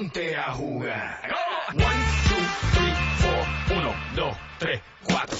ponte a jugar. 1, 2, 3, 4. 1, 2, 3, 4.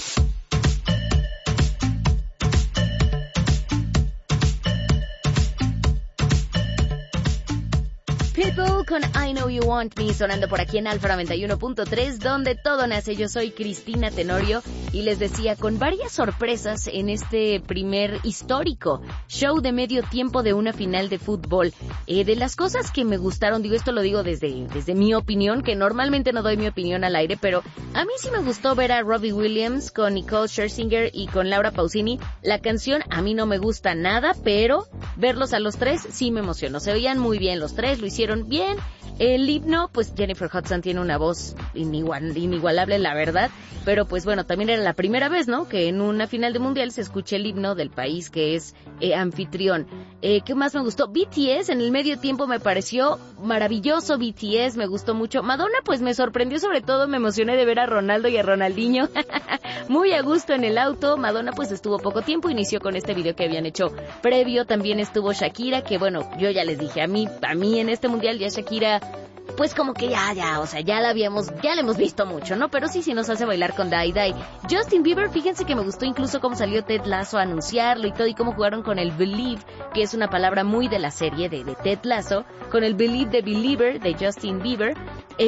Pitbull con I Know You Want Me sonando por aquí en Alfa 91.3, donde todo nace. Yo soy Cristina Tenorio y les decía, con varias sorpresas en este primer histórico show de medio tiempo de una final de fútbol. De las cosas que me gustaron, digo, esto lo digo desde mi opinión, que normalmente no doy mi opinión al aire, pero a mí sí me gustó ver a Robbie Williams con Nicole Scherzinger y con Laura Pausini. La canción a mí no me gusta nada, pero verlos a los tres sí me emocionó. Se veían muy bien los tres, lo hicieron bien. El himno, pues Jennifer Hudson tiene una voz inigualable, la verdad, pero pues bueno, también era la primera vez, ¿no?, que en una final de mundial se escuche el himno del país que es anfitrión. ¿Qué más me gustó? BTS en el medio tiempo me pareció maravilloso. BTS me gustó mucho. Madonna pues me sorprendió, sobre todo me emocioné de ver a Ronaldo y a Ronaldinho muy a gusto en el auto. Madonna pues estuvo poco tiempo, inició con este video que habían hecho previo. También estuvo Shakira, que bueno, yo ya les dije, a mí en este mundial ya Shakira, pues como que o sea, ya la hemos visto mucho, ¿no? Pero sí nos hace bailar con Die Die. Justin Bieber, fíjense que me gustó incluso cómo salió Ted Lasso a anunciarlo y todo, y cómo jugaron con el Believe, que es una palabra muy de la serie de Ted Lasso, con el Believe de Believer de Justin Bieber.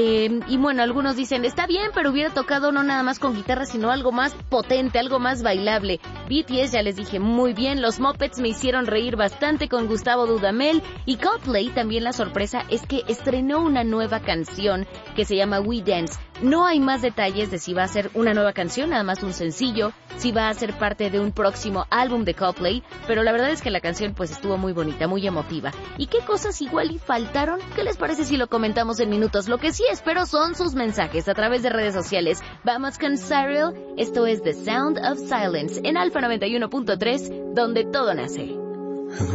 Y bueno, algunos dicen, está bien, pero hubiera tocado no nada más con guitarra, sino algo más potente, algo más bailable. BTS, ya les dije, muy bien. Los Muppets me hicieron reír bastante con Gustavo Dudamel. Y Coldplay, también la sorpresa es que estrenó una nueva canción que se llama We Dance. No hay más detalles de si va a ser una nueva canción, nada más un sencillo, si va a ser parte de un próximo álbum de Coldplay, pero la verdad es que la canción pues estuvo muy bonita, muy emotiva. ¿Y qué cosas igual y faltaron? ¿Qué les parece si lo comentamos en minutos? Lo que sí espero son sus mensajes a través de redes sociales. Vamos con Cyril, esto es The Sound of Silence en Alfa 91.3, donde todo nace.